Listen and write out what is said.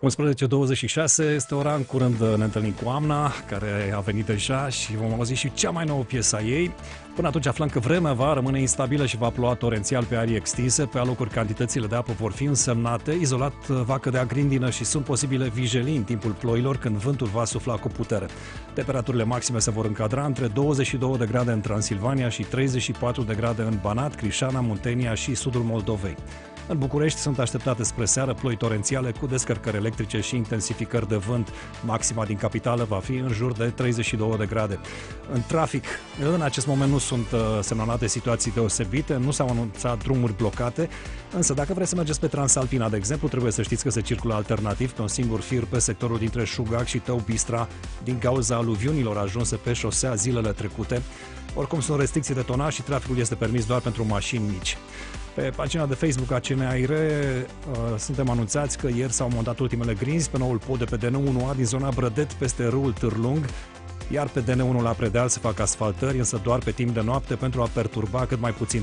11:26 este ora, în curând ne întâlnim cu Amna, care a venit deja și vom auzi și cea mai nouă piesă a ei. Până atunci aflăm că vremea va rămâne instabilă și va ploua torențial pe arii extinse. Pe alocuri cantitățile de apă vor fi însemnate, izolat va cădea grindină și sunt posibile vijelii în timpul ploilor când vântul va sufla cu putere. Temperaturile maxime se vor încadra între 22 de grade în Transilvania și 34 de grade în Banat, Crișana, Muntenia și sudul Moldovei. În București sunt așteptate spre seară ploi torențiale cu descărcări electrice și intensificări de vânt. Maxima din capitală va fi în jur de 32 de grade. În trafic, în acest moment nu sunt semnalate situații deosebite, nu s-au anunțat drumuri blocate, însă dacă vreți să mergeți pe Transalpina, de exemplu, trebuie să știți că se circulă alternativ pe un singur fir pe sectorul dintre Șugac și Tău-Bistra din cauza aluviunilor ajunse pe șosea zilele trecute. Oricum sunt restricții de tonaj și traficul este permis doar pentru mașini mici. Pe pagina de Facebook a CNAIR suntem anunțați că ieri s-au montat ultimele grinzi pe noul pod de pe DN1A din zona Brădet peste râul Târlung, iar pe DN1 la Predeal se fac asfaltări, însă doar pe timp de noapte pentru a perturba cât mai puțin